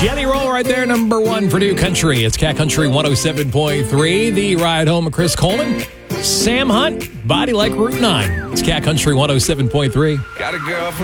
Jelly Roll right there, number one for New Country. It's Cat Country 107.3. The ride home of Chris Coleman. Sam Hunt, Body Like Route 9. It's Cat Country 107.3. Got a girl from